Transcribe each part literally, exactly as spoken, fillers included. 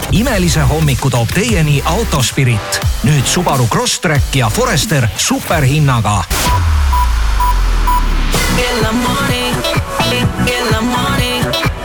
imelise hommiku toob teieni Autospirit. Nüüd Subaru Crosstrek ja Forester superhinnaga. In the morning, in the morning,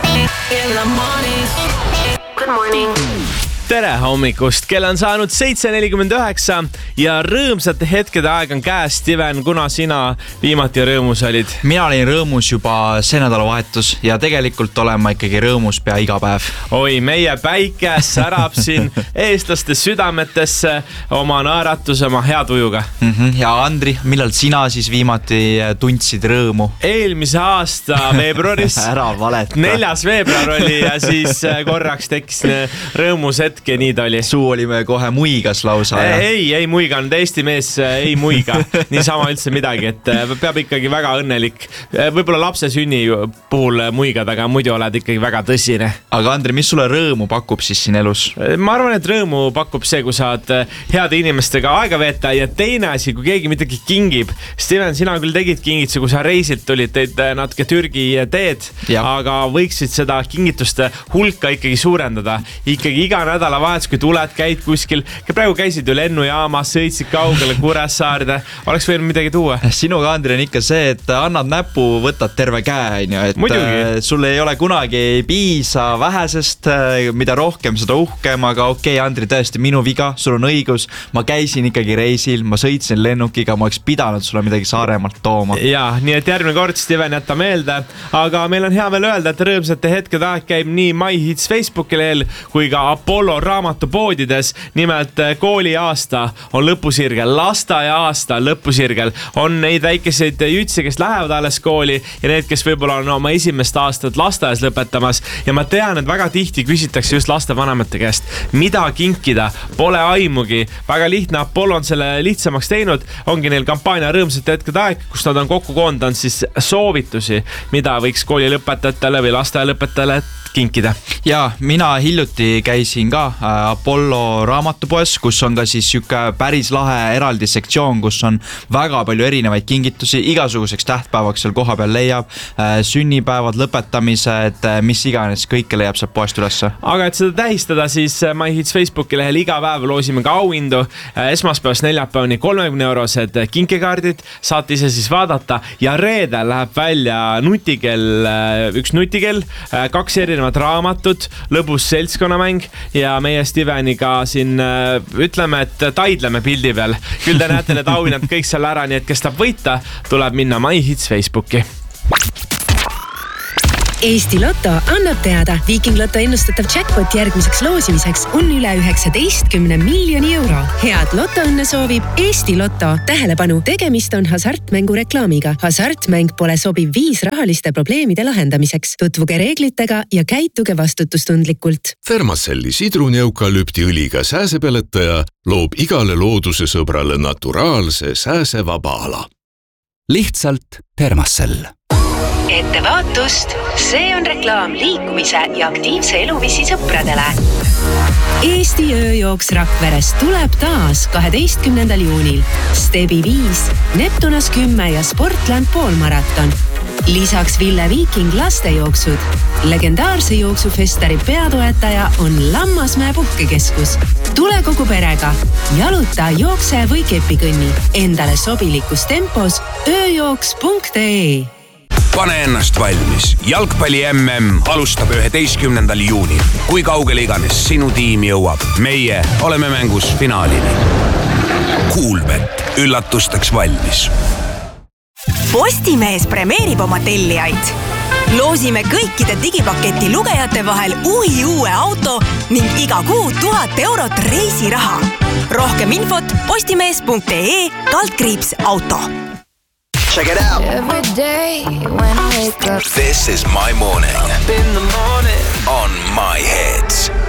in the morning. Good morning. Tere hommikust, kell on saanud seitse nelikümmend üheksa ja rõõmsate hetkede aeg on käes. Steven, kuna sina viimati rõõmus olid? Mina olin rõõmus juba see nädalavahetus ja tegelikult olen ma ikkagi rõõmus pea iga päev. Oi, meie päike särab siin eestlaste südametesse oma naeratuse, oma hea tujuga. Mm-hmm. Ja Andri, millal sina siis viimati tundsid rõõmu? Eelmise aasta veebruaris. Ära valeta. Neljas veebruar oli ja siis korraks tekkis rõõmus hetke. Nii ta oli. Suu oli me kohe muigas lausa. Ja... Ei, ei muiganud. Eesti mees ei muiga. Niisama üldse midagi, et peab ikkagi väga õnnelik. Võib-olla lapse sünni puhul muigad, aga muidu oled ikkagi väga tõsine. Aga Andri, mis sulle rõõmu pakub siis siin elus? Ma arvan, et rõõmu pakub see, kui saad heade inimestega aega veeta ja teine asi, kui keegi midagi kingib. Steven, sina küll tegid kingituse, kui sa reisilt tulid, teid natuke Türgi teed, ja. Aga võiksid seda kingituste hulka ikkagi suurendada. Ikkagi iga nädal vahetus, kui tuled, käid kuskil. Praegu käisid ju lennujaamas, sõitsid kaugele Kuressaarde. Oleks võinud midagi tuua? Sinuga, Andri, on ikka see, et annad näpu, võtad terve käe. Et Muidugi. Sul ei ole kunagi piisa vähesest, mida rohkem, seda uhkem. Aga okei, okay, Andri, tõesti, minu viga, sul on õigus. Ma käisin ikkagi reisil, ma sõitsin lennukiga, ma oleks pidanud sulle midagi Saaremaalt tooma. Ja, nii et järgmine kord, Steven, jätta meelde. Aga meil on hea veel öelda, et rõõmsate hetked aeg käib nii MyHits Facebooki lehel kui ka Apollo raamatupoodides. Nimelt kooli aasta on lõpusirgel, lasteaia aasta lõpusirgel. On neid väikeseid jütse, kes lähevad alles kooli ja need, kes võib-olla on oma esimest aastat lasteaias lõpetamas. Ja ma tean, et väga tihti küsitakse just lastevanemate käest, mida kinkida, pole aimugi. Väga lihtne, Apollo on selle lihtsamaks teinud. Ongi neil kampaania rõõmsate hetked aeg, kus nad on kokku koondanud siis soovitusi, mida võiks kooli lõpetajatele või lasteaia lõpetajale kinkida. Ja mina hiljuti käisin ka Apollo raamatupoes, kus on ka siis üks päris lahe eraldi sektsioon, kus on väga palju erinevaid kingitusi, igasuguseks tähtpäevaks seal koha peal leiab, sünnipäevad, lõpetamised, mis iganes, kõike leiab seal poest ülesse. Aga et seda tähistada, siis MyHits Facebooki lehel iga päev loosime ka auhindu. Esmaspäevast neljapäevani kolmekümne eurosed kinkekaardid, saate ise siis vaadata ja reedel läheb välja nutikell, üks nutikell, kaks erinevat raamatut, lõbus seltskonnamäng ja meie Steveniga siin ütleme, et taidleme pildi peal. Küll te näete need auhinnad kõik seal ära, nii et kes tahab võita, tuleb minna MyHits Facebooki. Eesti Lotto annab teada, Viiking Lotto ennustatav jackpot järgmiseks loosimiseks on üle üheksateistkümne miljoni euro. Head Lottoõnne soovib Eesti Lotto. Tähelepanu, tegemist on hasartmängu reklaamiga. Hasartmäng pole sobiv viis rahaliste probleemide lahendamiseks. Tutvuge reeglitega ja käituge vastutustundlikult. Thermacelli sidruneukalüpti õliga sääsepeletaja loob igale looduse sõbrale naturaalse sääsevaba ala. Lihtsalt Thermacell. Ettevaatust, see on reklaam liikumise ja aktiivse eluviisi sõpradele. Eesti ööjooks Rakveres tuleb taas kaheteistkümnendal juunil. Stebi viis, Neptunas kümme ja Sportland poolmaraton. Lisaks Ville Viiking lastejooksud. Legendaarse jooksufestari peatoetaja on Lammasmäe puhkekeskus. Tule kogu perega, jaluta, jookse või kepikõnni. Endale sobilikus tempos ööjooks punkt ee. Pane ennast valmis. Jalgpalli M M alustab üheteistkümnendal juunil. Kui kaugele iganes sinu tiim jõuab, meie oleme mängus finaalini. Kuulbet, üllatusteks valmis. Postimees premeerib oma tellijaid. Loosime kõikide digipaketi lugejate vahel uhi uue auto ning iga kuu tuhat eurot reisiraha. Rohkem infot postimees punkt ee kaldkriips auto. Check it out. Every day when I wake up. This is my morning. Up in the morning. On MyHits.